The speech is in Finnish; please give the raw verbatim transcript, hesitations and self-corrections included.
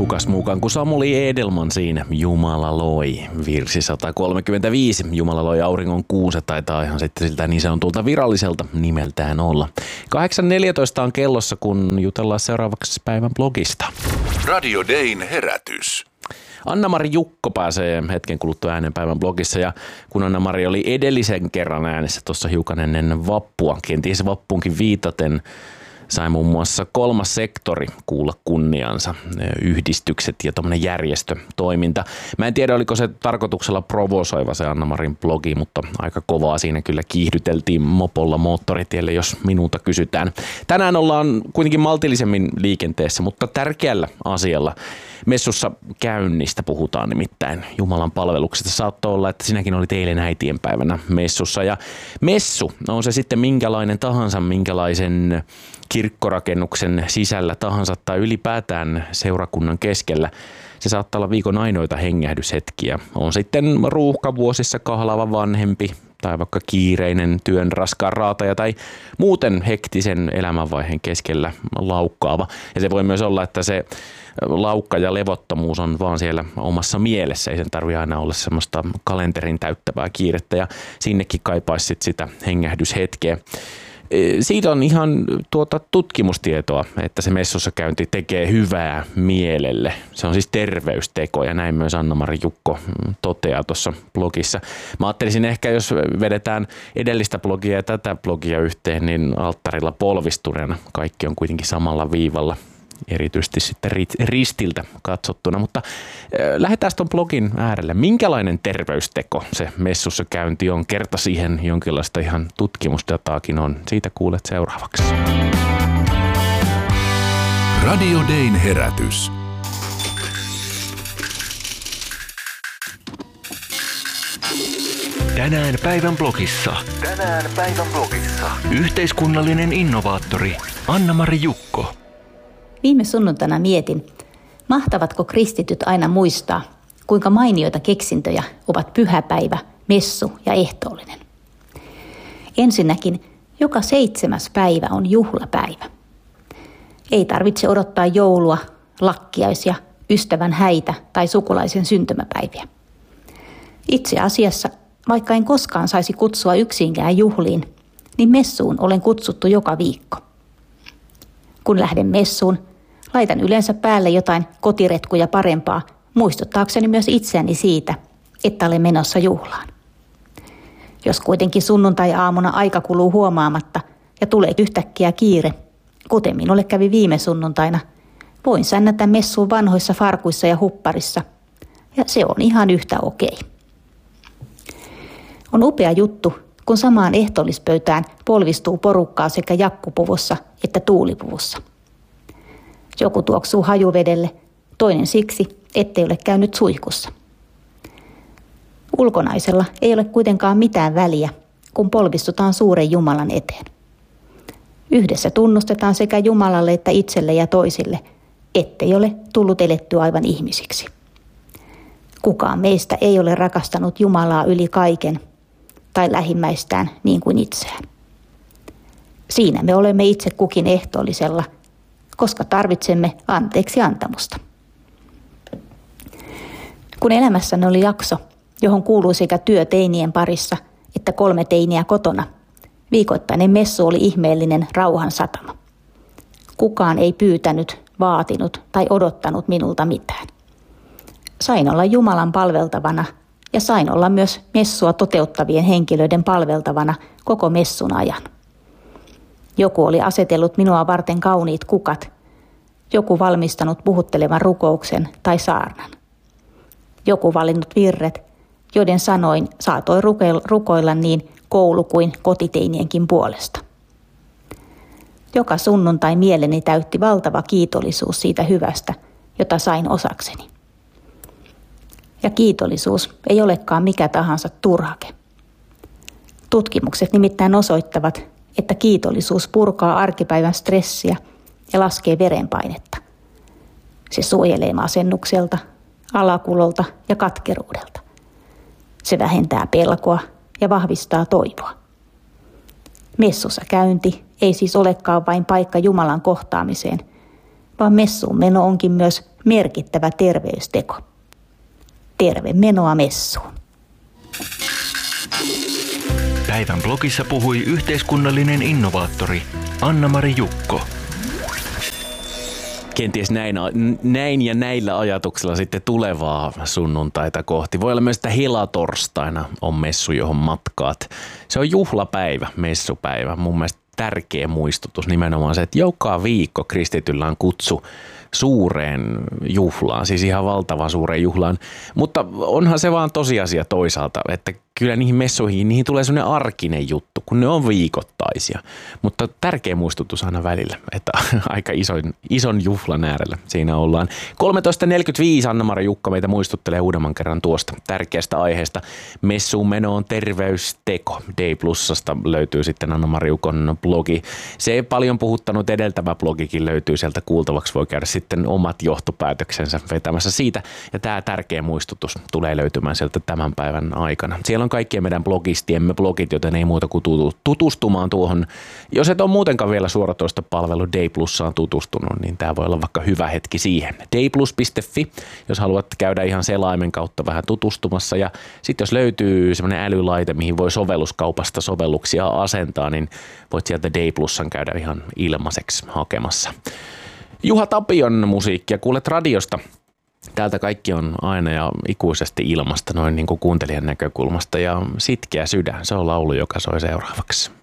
kukas muukaan kuin Samuli Edelman siinä Jumala loi. Virsi sata kolmekymmentäviisi. Jumala loi auringon kuusen, taitaa ihan sitten siltä niin sanotulta viralliselta nimeltään olla. kahdeksan neljätoista on kellossa, kun jutellaan seuraavaksi päivän blogista. Radio Dayn herätys. Anna-Mari Jukko pääsee hetken kuluttua äänen päivän blogissa, ja kun Anna-Mari oli edellisen kerran äänessä tuossa hiukan ennen vappua, kenties vappuunkin viitaten, sai muun muassa kolmas sektori kuulla kunniansa, yhdistykset ja tommoinen järjestötoiminta. Mä en tiedä, oliko se tarkoituksella provosoiva se Anna-Marin blogi, mutta aika kovaa siinä kyllä kiihdyteltiin mopolla moottoritielle, jos minulta kysytään. Tänään ollaan kuitenkin maltillisemmin liikenteessä, mutta tärkeällä asialla. Messussa käynnistä puhutaan nimittäin, Jumalan palveluksesta. Saattoi olla, että sinäkin olit eilen äitienpäivänä messussa. Ja messu, on se sitten minkälainen tahansa, minkälaisen kirkkorakennuksen sisällä tahansa tai ylipäätään seurakunnan keskellä, se saattaa olla viikon ainoita hengähdyshetkiä. On sitten ruuhkavuosissa kahlaava vanhempi tai vaikka kiireinen työn raskaan raataja tai muuten hektisen elämänvaiheen keskellä laukkaava. Ja se voi myös olla, että se laukka ja levottomuus on vaan siellä omassa mielessä. Ei sen tarvitse aina olla semmoista kalenterin täyttävää kiirettä, ja sinnekin kaipaisi sitä hengähdyshetkeä. Siitä on ihan tuota tutkimustietoa, että se messussa käynti tekee hyvää mielelle. Se on siis terveysteko, ja näin myös Anna-Mari Jukko toteaa tuossa blogissa. Mä ajattelisin ehkä, jos vedetään edellistä blogia ja tätä blogia yhteen, niin alttarilla polvistuneena kaikki on kuitenkin samalla viivalla. Erityisesti sitten ristiltä katsottuna, mutta lähdetään tuon blogin äärelle. Minkälainen terveysteko se messussa käynti on? Kerta siihen jonkinlaista ihan tutkimusdataakin on. Siitä kuulet seuraavaksi. Radio Dayn herätys. Tänään päivän blogissa. Tänään päivän blogissa. Yhteiskunnallinen innovaattori Anna-Mari Jukko. Viime sunnuntaina mietin, mahtavatko kristityt aina muistaa, kuinka mainioita keksintöjä ovat pyhäpäivä, messu ja ehtoollinen. Ensinnäkin joka seitsemäs päivä on juhlapäivä. Ei tarvitse odottaa joulua, lakkiaisia, ystävän häitä tai sukulaisen syntymäpäiviä. Itse asiassa, vaikka en koskaan saisi kutsua yksinkään juhliin, niin messuun olen kutsuttu joka viikko. Kun lähden messuun, laitan yleensä päälle jotain kotiretkuja parempaa, muistuttaakseni myös itseäni siitä, että olen menossa juhlaan. Jos kuitenkin sunnuntai-aamuna aika kuluu huomaamatta ja tulee yhtäkkiä kiire, kuten minulle kävi viime sunnuntaina, voin sännätä messuun vanhoissa farkuissa ja hupparissa, ja se on ihan yhtä okei. On upea juttu, kun samaan ehtoollispöytään polvistuu porukkaa sekä jakkupuvussa että tuulipuvussa. Joku tuoksuu hajuvedelle, toinen siksi, ettei ole käynyt suihkussa. Ulkonaisella ei ole kuitenkaan mitään väliä, kun polvistutaan suuren Jumalan eteen. Yhdessä tunnustetaan sekä Jumalalle että itselle ja toisille, ettei ole tullut elettyä aivan ihmisiksi. Kukaan meistä ei ole rakastanut Jumalaa yli kaiken tai lähimmäistään niin kuin itseään. Siinä me olemme itse kukin ehtoollisella, koska tarvitsemme anteeksi antamusta. Kun elämässäni oli jakso, johon kuului sekä työ teinien parissa että kolme teiniä kotona, viikoittainen messu oli ihmeellinen rauhan satama. Kukaan ei pyytänyt, vaatinut tai odottanut minulta mitään. Sain olla Jumalan palveltavana ja sain olla myös messua toteuttavien henkilöiden palveltavana koko messun ajan. Joku oli asetellut minua varten kauniit kukat, joku valmistanut puhuttelevan rukouksen tai saarnan. Joku valinnut virret, joiden sanoin saatoi rukoilla niin koulu- kuin kotiteinienkin puolesta. Joka sunnuntai mieleni täytti valtava kiitollisuus siitä hyvästä, jota sain osakseni. Ja kiitollisuus ei olekaan mikä tahansa turhake. Tutkimukset nimittäin osoittavat, että kiitollisuus purkaa arkipäivän stressiä ja laskee verenpainetta. Se suojelee masennukselta, alakulolta ja katkeruudelta. Se vähentää pelkoa ja vahvistaa toivoa. Messussa käynti ei siis olekaan vain paikka Jumalan kohtaamiseen, vaan messuun meno onkin myös merkittävä terveysteko. Terve menoa messuun. Päivän blogissa puhui yhteiskunnallinen innovaattori Anna-Mari Jukko. Kenties näin, näin ja näillä ajatuksilla sitten tulevaa sunnuntaita kohti. Voi olla myös, että helatorstaina on messu, johon matkaat. Se on juhlapäivä, messupäivä. Mun mielestä tärkeä muistutus nimenomaan se, että joka viikko kristityllä on kutsu suureen juhlaan, siis ihan valtavan suureen juhlaan. Mutta onhan se vaan tosiasia toisaalta, että kyllä niihin messuihin, niihin tulee sellainen arkinen juttu, kun ne on viikoittaisia. Mutta tärkeä muistutus aina välillä, että aika ison, ison juhlan äärellä siinä ollaan. kolmetoista neljäkymmentäviisi Anna-Mari Jukka meitä muistuttelee uudemman kerran tuosta tärkeästä aiheesta. Messuun meno on terveysteko. D Plusasta löytyy sitten Anna-Mari Jukon blogi. Se ei paljon puhuttanut edeltävä blogikin löytyy sieltä kuultavaksi. Voi käydä sitten omat johtopäätöksensä vetämässä siitä. Ja tämä tärkeä muistutus tulee löytymään sieltä tämän päivän aikana. Siellä on kaikkien meidän blogistiemme blogit, joten ei muuta kuin tutustumaan tuohon. Jos et ole muutenkaan vielä suoratoistopalvelu D Plussaan tutustunut, niin tämä voi olla vaikka hyvä hetki siihen. d plus piste fi, jos haluat käydä ihan selaimen kautta vähän tutustumassa. Ja sitten jos löytyy semmoinen älylaite, mihin voi sovelluskaupasta sovelluksia asentaa, niin voit sieltä D Plussan käydä ihan ilmaiseksi hakemassa. Juha Tapion musiikkia kuulet radiosta. Täältä kaikki on aina ja ikuisesti ilmasta noin niin kuin kuuntelijan näkökulmasta ja Sitkeä sydän, se on laulu, joka soi seuraavaksi.